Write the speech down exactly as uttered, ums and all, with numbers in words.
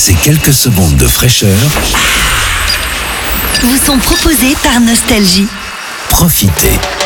Ces quelques secondes de fraîcheur vous sont proposés par Nostalgie. Profitez.